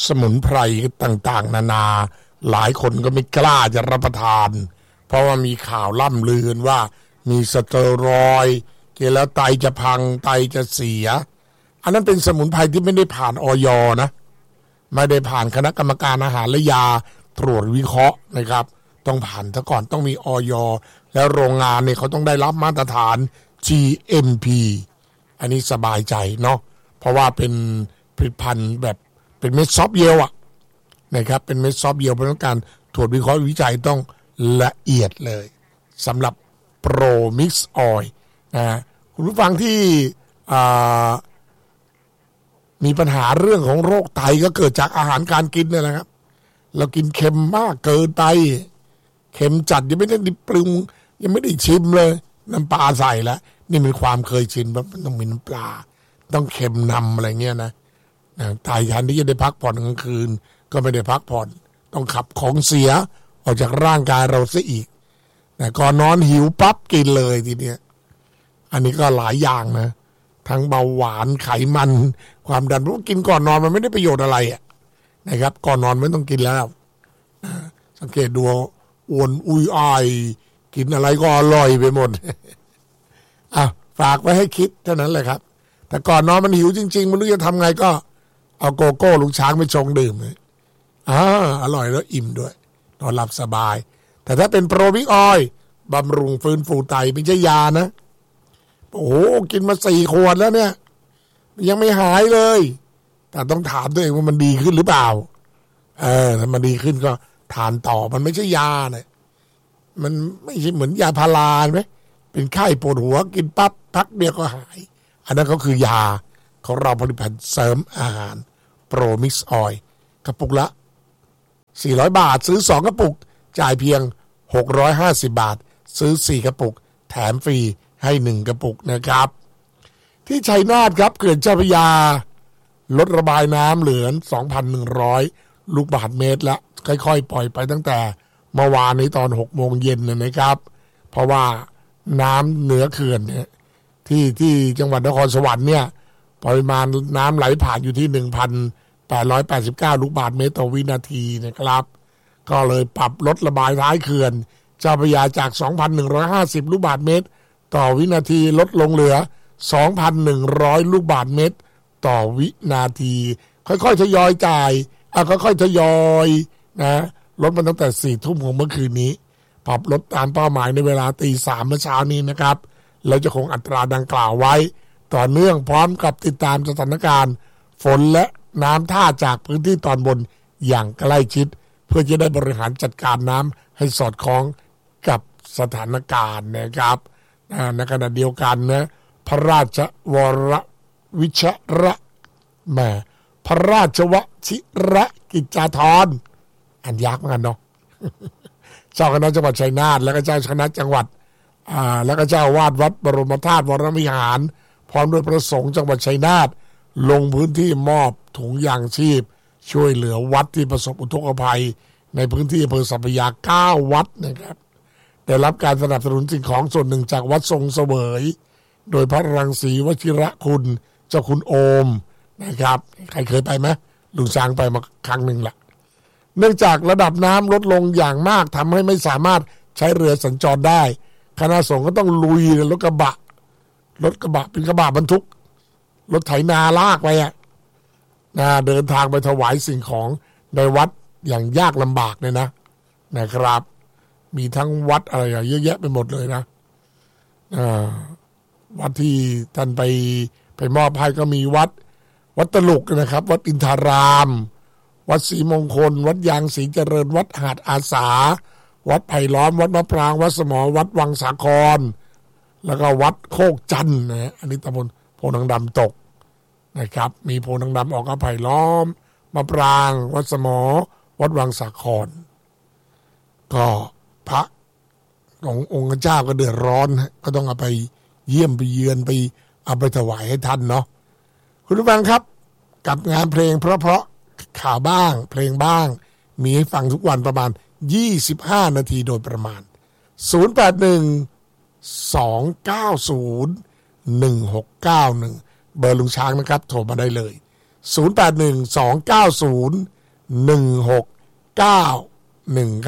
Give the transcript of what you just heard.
สมุนไพรต่างๆนานาหลายคนก็ไม่กล้าจะรับประทานเพราะว่ามีข่าวล่ำลือว่ามีสเตียรอยด์กินแล้วไตจะพังไตจะเสียอันนั้นเป็นสมุนไพรที่ไม่ได้ผ่านอย.นะไม่ได้ผ่านคณะกรรมการอาหารและยาตรวจวิเคราะห์นะครับต้องผ่านซะก่อนต้องมีอย.แล้วโรงงานเนี่ยเขาต้องได้รับมาตรฐาน GMP อันนี้สบายใจเนาะเพราะว่าเป็นผลิตภัณฑ์แบบเป็นเม็ดซอฟต์เยลอะนะครับเป็นเม็ดซอฟต์เยลเพราะต้องการตรวจวิเคราะห์วิจัยต้องละเอียดเลยสำหรับโปรมิกซ์ออยล์นะคุณผู้ฟังที่มีปัญหาเรื่องของโรคไตก็เกิดจากอาหารการกินนี่แหละครับเรากินเค็มมากเกินไปเค็มจัดยังไม่ได้ปรุงยังไม่ได้ชิมเลยน้ำปลาใส่แล้วนี่เป็นความเคยชินว่ามันต้องมีน้ำปลาต้องเค็มนำอะไรเงี้ยนะตายทันที่จะได้พักผ่อนกลางคืนก็ไม่ได้พักผ่อนต้องขับของเสียออกจากร่างกายเราซะอีกแต่ก่อนนอนหิวปั๊บกินเลยทีเนี้ยอันนี้ก็หลายอย่างนะทั้งเบาหวานไขมันความดันเพราะกินก่อนนอนมันไม่ได้ประโยชน์อะไรอ่ะนะครับก่อนนอนไม่ต้องกินแล้วสังเกตดูอ้วนอุ้ยอ้ายกินอะไรก็อร่อยไปหมดฝากไว้ให้คิดเท่านั้นเลยครับแต่ก่อนนอนมันหิวจริงๆไม่รู้จะทำไงก็เอาโกโก้ลุงช้างไปชงดื่มเลยอร่อยแล้วอิ่มด้วยนอนหลับสบายแต่ถ้าเป็นโปรบิกออยล์บำรุงฟื้นฟูไตไม่ใช่ยานะโอ้โหกินมา4 ขวดแล้วเนี่ยยังไม่หายเลยแต่ต้องถามตัวเองว่ามันดีขึ้นหรือเปล่าถ้ามันดีขึ้นก็ทานต่อมันไม่ใช่ยาเนี่ยมันไม่ใช่เหมือนยาพาราไหมเป็นไข้ปวดหัวกินปั๊บพักเดียวก็หายอันนั้นก็คือยาของเราผลิตภัณฑ์เสริมอาหารโปรมิกซ์ออยล์กระปุกละ400 บาทซื้อ2 กระปุกจ่ายเพียง650 บาทซื้อ4 กระปุกแถมฟรีให้1 กระปุกนะครับที่ชัยนาทครับเขื่อนเจ้าพระยาลดระบายน้ำเหลือ 2,100 ลูกบาศก์เมตรละค่อยๆปล่อยไปตั้งแต่เมื่อวานนี้ตอน 6 โมงเย็นนะครับเพราะว่าน้ำเหนือเขื่อนเนี่ยที่จังหวัดนครสวรรค์เนี่ยปริมาณน้ำไหลผ่านอยู่ที่ 1,889 ลูกบาศก์เมตรต่อวินาทีนะครับก็เลยปรับลดระบายท้ายเขื่อนเจ้าพระยาจาก 2,150 ลูกบาศก์เมตรต่อวินาทีลดลงเหลือ 2,100 ลูกบาศก์เมตรต่อวินาทีค่อยๆทยอยจ่ายค่อยๆทยอยนะลดมาตั้งแต่ 4 ทุ่มของเมื่อคืนนี้ปรับลดตามเป้าหมายในเวลา 3:00 เมื่อเช้านี้นะครับแล้วจะคงอัตราดังกล่าวไว้ต่อเนื่องพร้อมกับติดตามสถานการณ์ฝนและน้ำท่าจากพื้นที่ตอนบนอย่างใกล้ชิดเพื่อจะได้บริหารจัดการน้ำให้สอดคล้องกับสถานการณ์นะครับในขณะเดียวกันนะพระราชวรวิชระพระราชวชิระกิจจาภรณ์อันยากเหมือนกันเนาะเจ้าคณะจังหวัดชัยนาทและก็เจ้าคณะจังหวัดแล้วก็เจ้าวาดวัดบรมธาตุวรวิหารพร้อมด้วยพระสงฆ์จังหวัดชัยนาทลงพื้นที่มอบถุงยางชีพช่วยเหลือวัดที่ประสบอุทกภัยในพื้นที่อำเภอสัพพยา9 วัดนะครับได้รับการสนับสนุนสิ่งของส่วนหนึ่งจากวัดทรงเสวยโดยพระรังสีวชิระคุณเจ้าคุณโอมนะครับใครเคยไปไหมลุงช้างไปมาครั้งหนึ่งละเนื่องจากระดับน้ำลดลงอย่างมากทำให้ไม่สามารถใช้เรือสัญจรได้คณะสงฆ์ก็ต้องลุยรถกระบะเป็นกระบะบรรทุกรถไถนาลากไปเดินทางไปถวายสิ่งของในวัดอย่างยากลำบากเลยนะครับมีทั้งวัดอะไรเยอะแยะไปหมดเลยนะวัดที่ท่านไปมอบให้ก็มีวัดตลุกนะครับวัดอินทารามวัดศรีมงคลวัดยางศรีเจริญวัดหาดอาสาวัดไผ่ล้อมวัดมะปรางวัดสมอวัดวังสาครแล้วก็วัดโคกจันทร์นะอันนี้ตำบลโพนังดำตกนะครับมีโพนังดำออกก็ไผ่ล้อมมะปรางวัดสมอวัดวังสาครก็พระขององค์เจ้าก็เดือดร้อนก็ต้องเอาไปเยี่ยมไปเยือนไปเอาไปถวายให้ท่านเนาะคุณผู้ฟังครับกับงานเพลงเพราะข่าวบ้างเพลงบ้างมีให้ฟังทุกวันประมาณ25 นาทีโดยประมาณ081-290-1691เบอร์ลุงช้างนะครับโทรมาได้เลย081-290-1691 1691